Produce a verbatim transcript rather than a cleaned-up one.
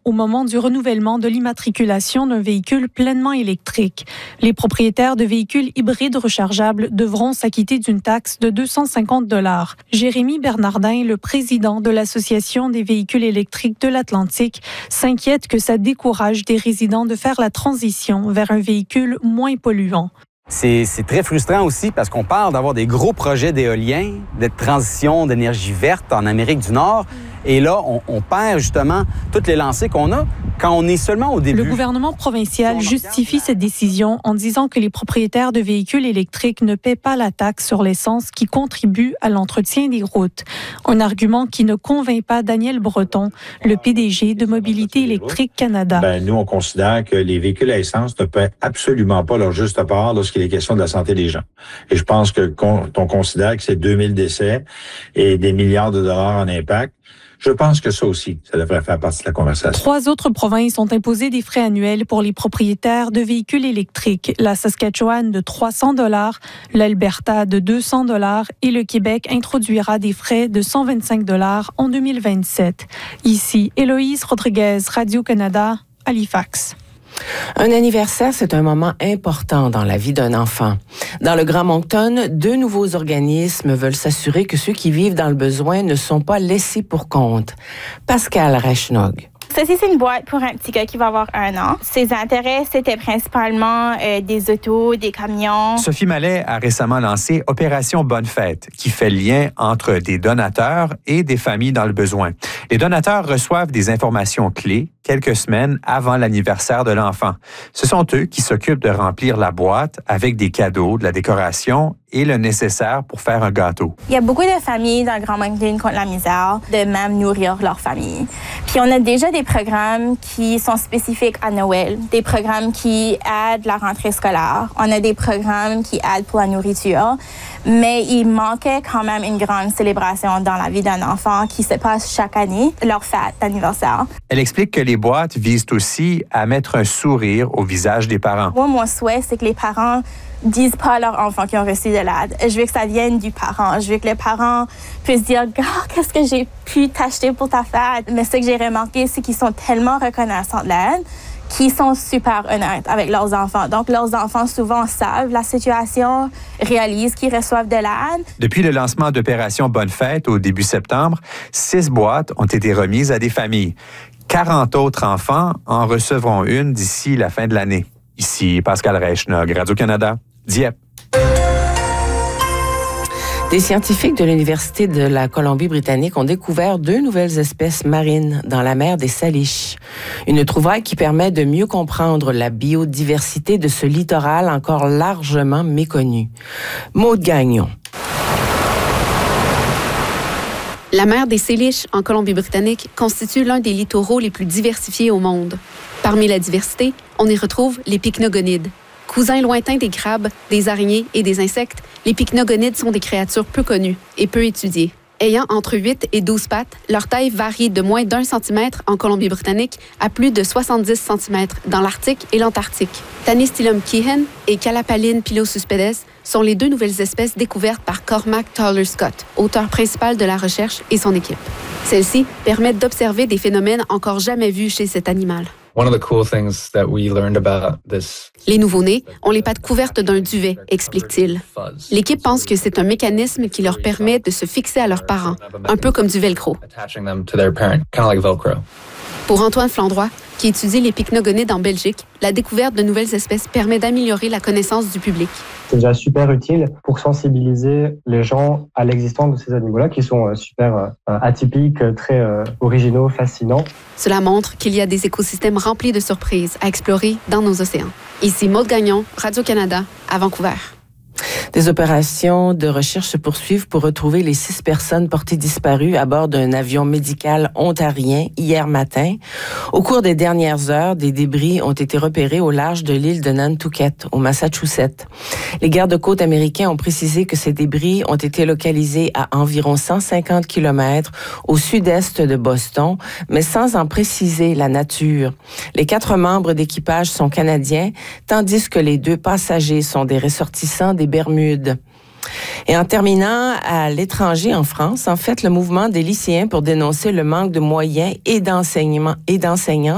au moment du renouvellement de l'immatriculation d'un véhicule pleinement électrique. Les propriétaires de véhicules hybrides rechargeables devront s'acquitter d'une taxe de deux cent cinquante dollars. Jérémy Bernardin, le président de l'Association des véhicules électriques de l'Atlantique, s'inquiète que ça décourage des résidents de faire la transition vers un véhicule moins polluant. C'est, c'est très frustrant aussi parce qu'on parle d'avoir des gros projets d'éolien, de transition d'énergie verte en Amérique du Nord. Et là, on, on perd justement toutes les lancées qu'on a quand on est seulement au début. Le gouvernement provincial justifie cette décision en disant que les propriétaires de véhicules électriques ne paient pas la taxe sur l'essence qui contribue à l'entretien des routes. Un argument qui ne convainc pas Daniel Breton, le P D G de Mobilité électrique Canada. Ben, nous, on considère que les véhicules à essence ne paient absolument pas leur juste part lorsqu'il est question de la santé des gens. Et je pense que quand on considère que c'est deux mille décès et des milliards de dollars en impact, je pense que ça aussi, ça devrait faire partie de la conversation. Trois autres provinces ont imposé des frais annuels pour les propriétaires de véhicules électriques. La Saskatchewan de trois cents dollars, l'Alberta de deux cents dollars et le Québec introduira des frais de cent vingt-cinq dollars en deux mille vingt-sept. Ici, Héloïse Rodriguez, Radio-Canada, Halifax. Un anniversaire, c'est un moment important dans la vie d'un enfant. Dans le Grand Moncton, deux nouveaux organismes veulent s'assurer que ceux qui vivent dans le besoin ne sont pas laissés pour compte. Pascal Reichnog. Ceci, c'est une boîte pour un petit gars qui va avoir un an. Ses intérêts, c'était principalement euh, des autos, des camions. Sophie Mallet a récemment lancé Opération Bonne Fête, qui fait le lien entre des donateurs et des familles dans le besoin. Les donateurs reçoivent des informations clés quelques semaines avant l'anniversaire de l'enfant. Ce sont eux qui s'occupent de remplir la boîte avec des cadeaux, de la décoration et le nécessaire pour faire un gâteau. Il y a beaucoup de familles dans le Grand Moncton qui ont la misère de même nourrir leur famille. Puis on a déjà des programmes qui sont spécifiques à Noël, des programmes qui aident la rentrée scolaire. On a des programmes qui aident pour la nourriture, mais il manquait quand même une grande célébration dans la vie d'un enfant qui se passe chaque année, leur fête d'anniversaire. Elle explique que les boîtes visent aussi à mettre un sourire au visage des parents. Moi, mon souhait, c'est que les parents disent pas à leurs enfants qui ont reçu de l'aide. Je veux que ça vienne du parent. Je veux que les parents puissent dire « Oh, qu'est-ce que j'ai pu t'acheter pour ta fête? » Mais ce que j'ai remarqué, c'est qu'ils sont tellement reconnaissants de l'aide qu'ils sont super honnêtes avec leurs enfants. Donc, leurs enfants, souvent, savent la situation, réalisent qu'ils reçoivent de l'aide. Depuis le lancement d'Opération Bonne Fête au début septembre, six boîtes ont été remises à des familles. quarante autres enfants en recevront une d'ici la fin de l'année. Ici, Pascal Reichnog, Radio-Canada, Dieppe. Des scientifiques de l'Université de la Colombie-Britannique ont découvert deux nouvelles espèces marines dans la mer des Salish. Une trouvaille qui permet de mieux comprendre la biodiversité de ce littoral encore largement méconnu. Maude Gagnon. La mer des Salish, en Colombie-Britannique, constitue l'un des littoraux les plus diversifiés au monde. Parmi la diversité, on y retrouve les pycnogonides. Cousins lointains des crabes, des araignées et des insectes, les pycnogonides sont des créatures peu connues et peu étudiées. Ayant entre huit et douze pattes, leur taille varie de moins d'un centimètre en Colombie-Britannique à plus de soixante-dix centimètres dans l'Arctique et l'Antarctique. Tanistylum keehan et Calapaline pilosuspedes sont les deux nouvelles espèces découvertes par Cormac Toller-Scott, auteur principal de la recherche, et son équipe. Celles-ci permettent d'observer des phénomènes encore jamais vus chez cet animal. Les nouveau-nés ont les pattes couvertes d'un duvet, explique-t-il. L'équipe pense que c'est un mécanisme qui leur permet de se fixer à leurs parents, un peu comme du velcro. Pour Antoine Flandroy, qui étudie les pycnogonides en Belgique, la découverte de nouvelles espèces permet d'améliorer la connaissance du public. C'est déjà super utile pour sensibiliser les gens à l'existence de ces animaux-là qui sont super euh, atypiques, très euh, originaux, fascinants. Cela montre qu'il y a des écosystèmes remplis de surprises à explorer dans nos océans. Ici Maude Gagnon, Radio-Canada, à Vancouver. Des opérations de recherche se poursuivent pour retrouver les six personnes portées disparues à bord d'un avion médical ontarien hier matin. Au cours des dernières heures, des débris ont été repérés au large de l'île de Nantucket, au Massachusetts. Les gardes-côtes américains ont précisé que ces débris ont été localisés à environ cent cinquante kilomètres au sud-est de Boston, mais sans en préciser la nature. Les quatre membres d'équipage sont canadiens, tandis que les deux passagers sont des ressortissants des Bermudes. Et en terminant, à l'étranger, en France, en fait, le mouvement des lycéens pour dénoncer le manque de moyens et d'enseignement et d'enseignants